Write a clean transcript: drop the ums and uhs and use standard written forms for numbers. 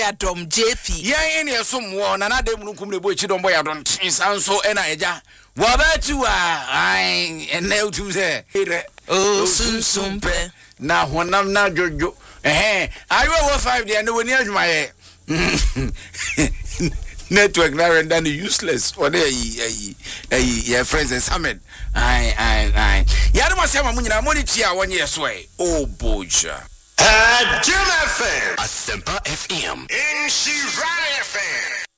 Adom JP. Yan any some one another munkum the boy chidom boy adon sanso ena eja. Wabatu I and now to say Oh sumpe. Na honam na jojo. I will 5 day and when you my network now and then useless for the friends and summit. I Yadama Sama Munina Monitia 1 year sway. Oh boja. Jim FM. Asempa FM. In Shirani FM.